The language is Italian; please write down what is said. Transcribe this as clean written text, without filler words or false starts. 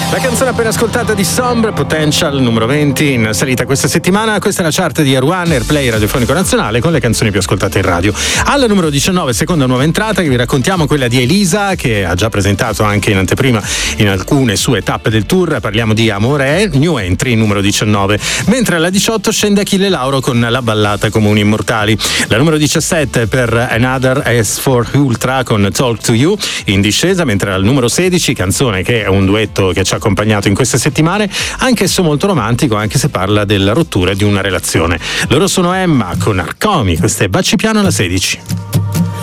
La canzone appena ascoltata di Sombre, Potential, numero 20 in salita questa settimana. Questa è la chart di Air1, Airplay radiofonico nazionale, con le canzoni più ascoltate in radio. Alla numero 19, seconda nuova entrata, che vi raccontiamo quella di Elisa, che ha già presentato anche in anteprima in alcune sue tappe del tour. Parliamo di Amore, new entry, numero 19. Mentre alla 18 scende Achille Lauro con La ballata Comuni Immortali. La numero 17 per Another S4 Ultra con Talk to You, in discesa, mentre al numero 16, canzone che è un duetto che ci ha accompagnato in queste settimane, anch'esso molto romantico, anche se parla della rottura di una relazione. Loro sono Emma con Arcomi, questo è Baci piano alla 16.